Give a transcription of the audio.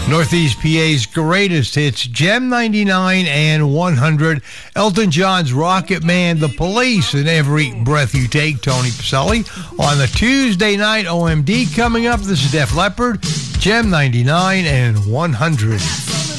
Northeast PA's greatest hits, Gem 99 and 100. Elton John's Rocket Man, The Police, and Every Breath You Take, Tony Pacelli. On the Tuesday night OMD coming up, this is Def Leppard, Gem 99 and 100.